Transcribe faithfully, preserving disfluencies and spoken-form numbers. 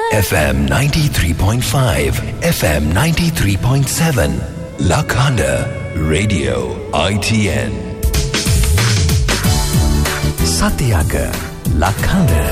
F M ninety-three point five, F M ninety-three point seven. Lakanda Radio I T N. Satyaga Lakanda